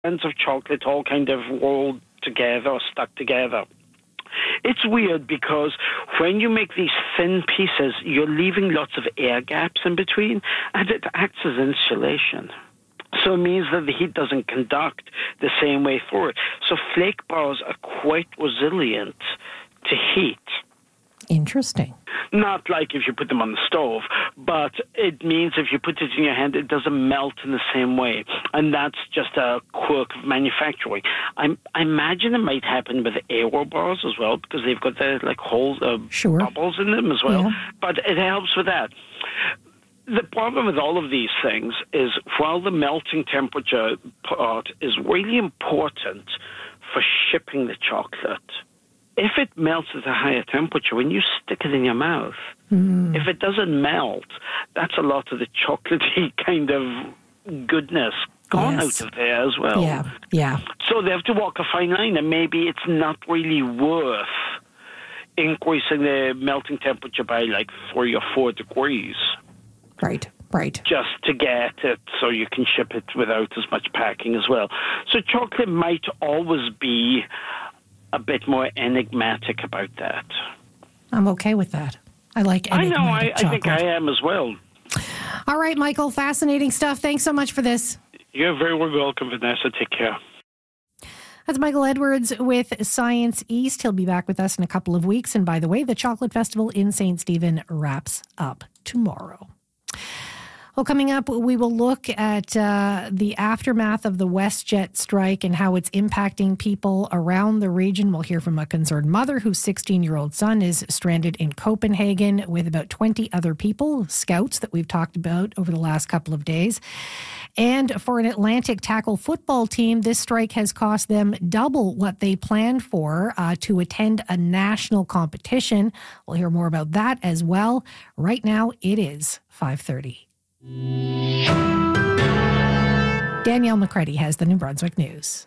strands of chocolate all kind of rolled together or stuck together. It's weird because when you make these thin pieces, you're leaving lots of air gaps in between, and it acts as insulation. So it means that the heat doesn't conduct the same way through it. So flake bars are quite resilient to heat. Interesting. Not like if you put them on the stove, but it means if you put it in your hand, it doesn't melt in the same way. And that's just a quirk of manufacturing. I imagine it might happen with Aero bars as well, because they've got the holes, bubbles in them as well. Yeah. But it helps with that. The problem with all of these things is while the melting temperature part is really important for shipping the chocolate, if it melts at a higher temperature, when you stick it in your mouth, if it doesn't melt, that's a lot of the chocolatey kind of goodness gone out of there as well. Yeah. So they have to walk a fine line, and maybe it's not really worth increasing the melting temperature by 3 or 4 degrees. Right. Just to get it so you can ship it without as much packing as well. So chocolate might always be a bit more enigmatic about that. I'm okay with that. I like enigmatic chocolate. I think I am as well. All right, Michael, fascinating stuff. Thanks so much for this. You're very welcome, Vanessa. Take care. That's Michael Edwards with Science East. He'll be back with us in a couple of weeks. And by the way, the Chocolate Festival in St. Stephen wraps up tomorrow. Well, coming up, we will look at the aftermath of the WestJet strike and how it's impacting people around the region. We'll hear from a concerned mother whose 16-year-old son is stranded in Copenhagen with about 20 other people, scouts that we've talked about over the last couple of days. And for an Atlantic tackle football team, this strike has cost them double what they planned for to attend a national competition. We'll hear more about that as well. Right now, it is 5:30. Danielle McCready has the New Brunswick News.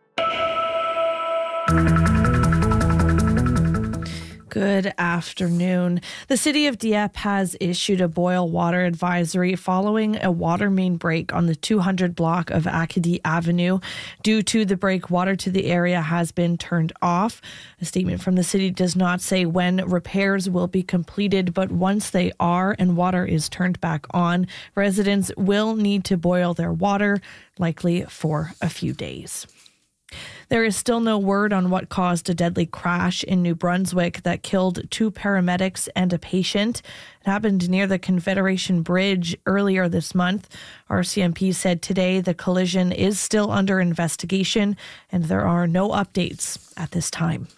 Good afternoon. The city of Dieppe has issued a boil water advisory following a water main break on the 200 block of Acadie Avenue. Due to the break, water to the area has been turned off. A statement from the city does not say when repairs will be completed, but once they are and water is turned back on, residents will need to boil their water, likely for a few days. There is still no word on what caused a deadly crash in New Brunswick that killed 2 paramedics and a patient. It happened near the Confederation Bridge earlier this month. RCMP said today the collision is still under investigation and there are no updates at this time.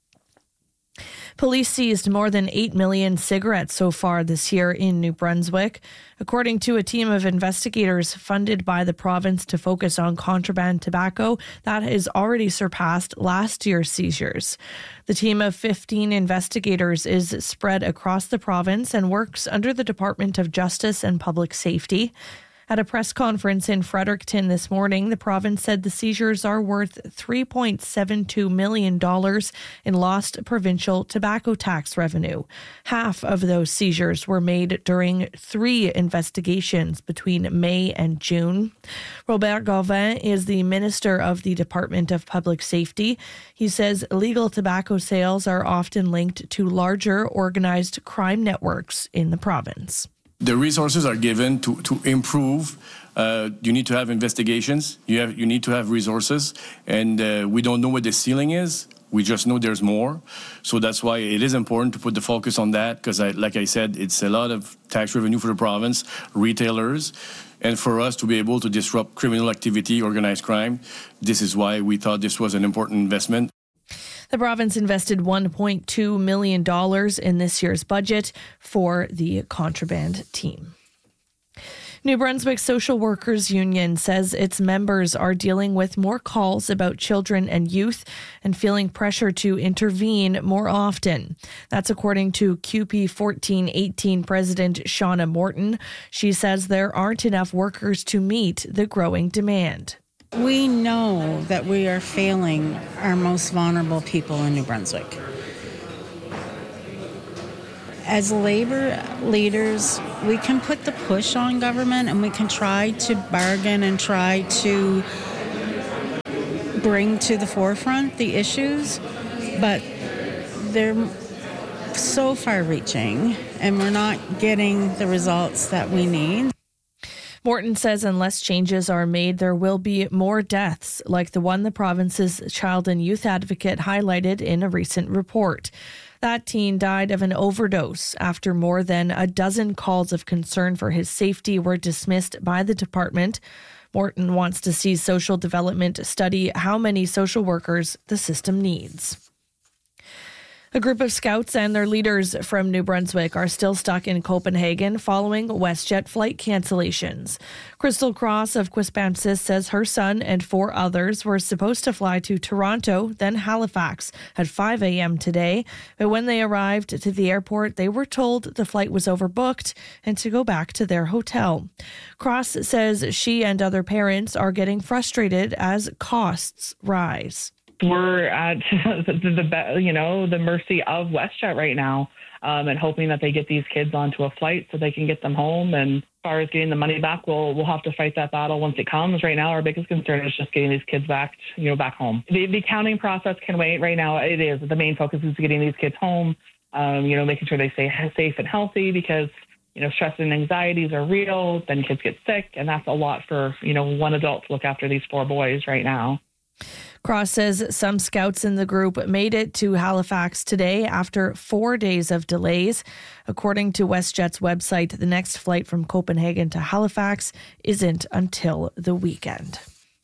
Police seized more than 8 million cigarettes so far this year in New Brunswick, according to a team of investigators funded by the province to focus on contraband tobacco that has already surpassed last year's seizures. The team of 15 investigators is spread across the province and works under the Department of Justice and Public Safety. At a press conference in Fredericton this morning, the province said the seizures are worth $3.72 million in lost provincial tobacco tax revenue. Half of those seizures were made during 3 investigations between May and June. Robert Gauvin is the Minister of the Department of Public Safety. He says illegal tobacco sales are often linked to larger organized crime networks in the province. The resources are given to improve. You need to have investigations. You need to have resources. And we don't know what the ceiling is. We just know there's more. So that's why it is important to put the focus on that because, like I said, it's a lot of tax revenue for the province, retailers, and for us to be able to disrupt criminal activity, organized crime. This is why we thought this was an important investment. The province invested $1.2 million in this year's budget for the contraband team. New Brunswick Social Workers Union says its members are dealing with more calls about children and youth and feeling pressure to intervene more often. That's according to CUPE 1418 President Shauna Morton. She says there aren't enough workers to meet the growing demand. We know that we are failing our most vulnerable people in New Brunswick. As labor leaders, we can put the push on government and we can try to bargain and try to bring to the forefront the issues, but they're so far-reaching, and we're not getting the results that we need. Morton says unless changes are made, there will be more deaths, like the one the province's child and youth advocate highlighted in a recent report. That teen died of an overdose after more than a dozen calls of concern for his safety were dismissed by the department. Morton wants to see social development study how many social workers the system needs. A group of scouts and their leaders from New Brunswick are still stuck in Copenhagen following WestJet flight cancellations. Crystal Cross of Quispamsis says her son and 4 others were supposed to fly to Toronto, then Halifax at 5 a.m. today. But when they arrived to the airport, they were told the flight was overbooked and to go back to their hotel. Cross says she and other parents are getting frustrated as costs rise. We're at the mercy of WestJet right now, and hoping that they get these kids onto a flight so they can get them home. And as far as getting the money back, we'll have to fight that battle once it comes. Right now, our biggest concern is just getting these kids back home. The accounting process can wait. Right now, it is the main focus is getting these kids home. Making sure they stay safe and healthy, because stress and anxieties are real. Then kids get sick, and that's a lot for one adult to look after these 4 boys right now. Cross says some scouts in the group made it to Halifax today after 4 days of delays. According to WestJet's website, the next flight from Copenhagen to Halifax isn't until the weekend.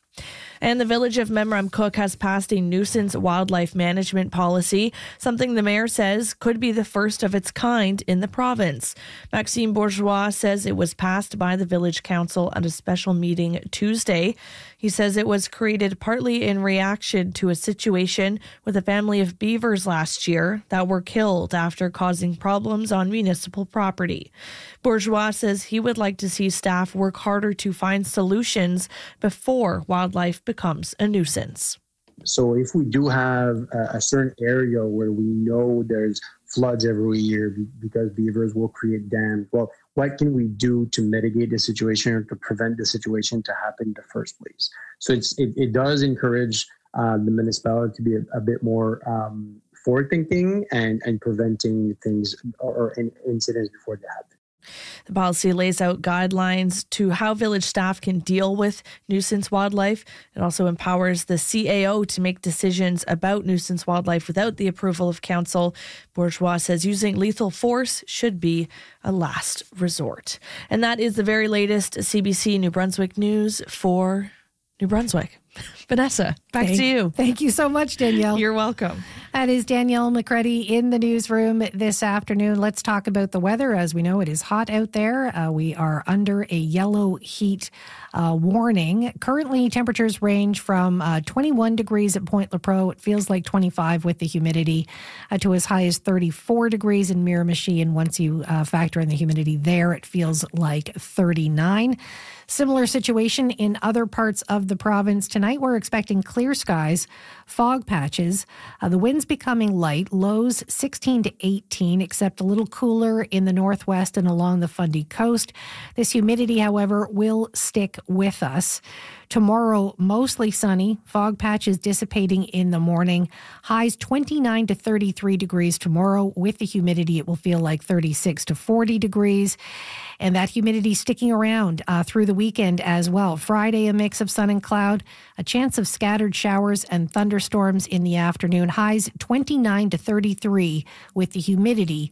And the village of Memramcook has passed a nuisance wildlife management policy, something the mayor says could be the first of its kind in the province. Maxime Bourgeois says it was passed by the village council at a special meeting Tuesday. He says it was created partly in reaction to a situation with a family of beavers last year that were killed after causing problems on municipal property. Bourgeois says he would like to see staff work harder to find solutions before wildlife becomes a nuisance. So if we do have a certain area where we know there's floods every year because beavers will create dams, well, what can we do to mitigate the situation or to prevent the situation to happen in the first place? So it does encourage the municipality to be a bit more forward-thinking and preventing things or incidents before they happen. The policy lays out guidelines to how village staff can deal with nuisance wildlife. It also empowers the CAO to make decisions about nuisance wildlife without the approval of council. Bourgeois says using lethal force should be a last resort. And that is the very latest CBC New Brunswick news for New Brunswick. Vanessa, back to you. Thank you so much, Danielle. You're welcome. That is Danielle McCreddy in the newsroom this afternoon. Let's talk about the weather. As we know, it is hot out there. We are under a yellow heat warning. Currently, temperatures range from 21 degrees at Point Lepreau. It feels like 25 with the humidity, to as high as 34 degrees in Miramichi. And once you factor in the humidity there, it feels like 39. Similar situation in other parts of the province. Tonight, we're expecting clear skies, fog patches. The winds becoming light, lows 16 to 18, except a little cooler in the northwest and along the Fundy coast. This humidity, however, will stick with us. Tomorrow, mostly sunny, fog patches dissipating in the morning. Highs 29 to 33 degrees tomorrow. With the humidity, it will feel like 36 to 40 degrees. And that humidity sticking around through the weekend as well. Friday, a mix of sun and cloud, a chance of scattered showers and thunderstorms in the afternoon. Highs 29 to 33 with the humidity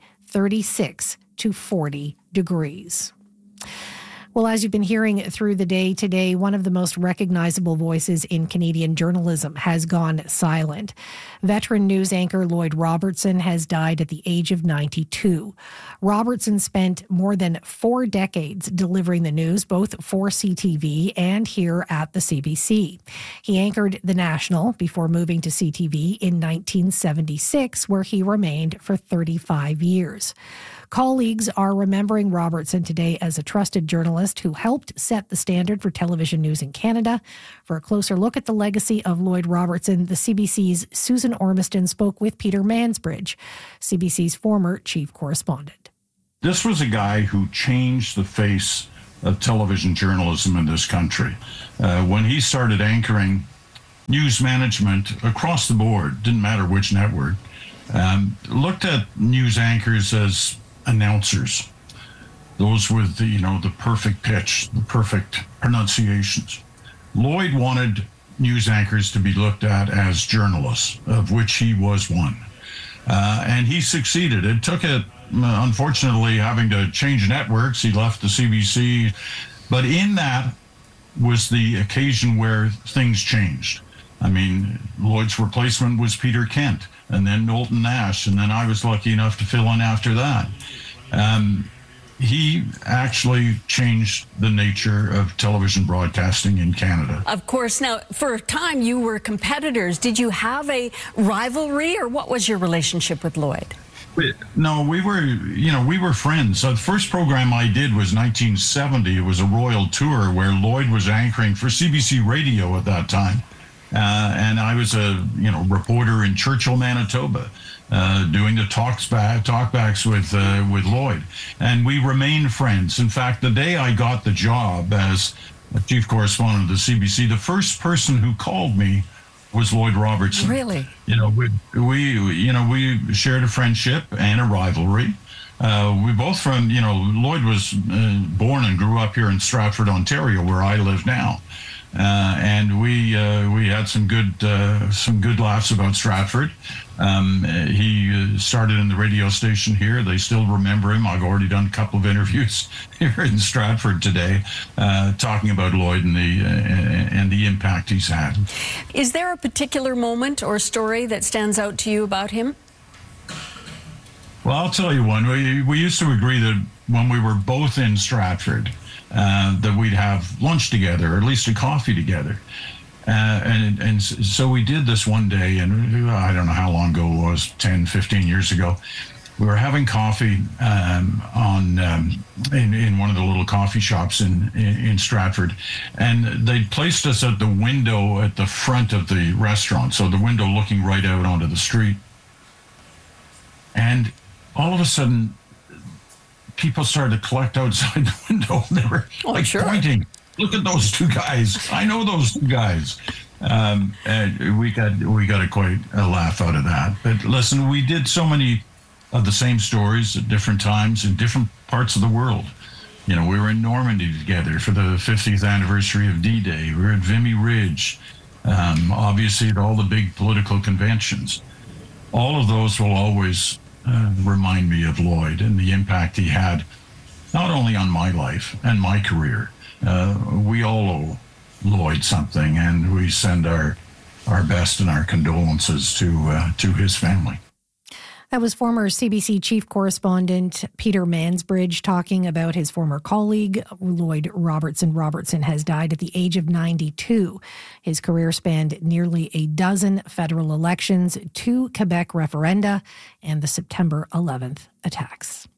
36 to 40 degrees. Well, as you've been hearing through the day today, one of the most recognizable voices in Canadian journalism has gone silent. Veteran news anchor Lloyd Robertson has died at the age of 92. Robertson spent more than 4 decades delivering the news, both for CTV and here at the CBC. He anchored The National before moving to CTV in 1976, where he remained for 35 years. Colleagues are remembering Robertson today as a trusted journalist who helped set the standard for television news in Canada. For a closer look at the legacy of Lloyd Robertson, the CBC's Susan Ormiston spoke with Peter Mansbridge, CBC's former chief correspondent. This was a guy who changed the face of television journalism in this country. When he started anchoring, news management across the board, didn't matter which network, looked at news anchors as announcers. Those with the perfect pitch, the perfect pronunciations. Lloyd wanted news anchors to be looked at as journalists, of which he was one. And he succeeded. It took it, unfortunately, having to change networks. He left the CBC. But in that was the occasion where things changed. I mean, Lloyd's replacement was Peter Kent, and then Knowlton Nash, and then I was lucky enough to fill in after that. He actually changed the nature of television broadcasting in Canada. Of course. Now, for a time, you were competitors. Did you have a rivalry, or what was your relationship with Lloyd? No, we were friends. So the first program I did was 1970. It was a royal tour where Lloyd was anchoring for CBC Radio at that time. And I was a reporter in Churchill, Manitoba, doing the talkbacks with Lloyd, and we remained friends. In fact, the day I got the job as chief correspondent of the CBC, the first person who called me was Lloyd Robertson. Really? We shared a friendship and a rivalry. We both Lloyd was born and grew up here in Stratford, Ontario, where I live now. And we had some good laughs about Stratford. He started in the radio station here. They still remember him. I've already done a couple of interviews here in Stratford today, talking about Lloyd and the impact he's had. Is there a particular moment or story that stands out to you about him? Well, I'll tell you one. We used to agree that when we were both in Stratford, that we'd have lunch together, or at least a coffee together. And so we did this one day, and I don't know how long ago it was, 10, 15 years ago. We were having coffee in one of the little coffee shops in Stratford, and they placed us at the window at the front of the restaurant, so the window looking right out onto the street. And all of a sudden, people started to collect outside the window. They were pointing. Look at those two guys. I know those two guys. And we got quite a laugh out of that. But listen, we did so many of the same stories at different times in different parts of the world. We were in Normandy together for the 50th anniversary of D-Day. We were at Vimy Ridge, obviously at all the big political conventions. All of those will always remind me of Lloyd and the impact he had, not only on my life and my career. We all owe Lloyd something, and we send our best and our condolences to his family. That was former CBC chief correspondent Peter Mansbridge talking about his former colleague, Lloyd Robertson. Robertson has died at the age of 92. His career spanned nearly a dozen federal elections, 2 Quebec referenda, and the September 11th attacks.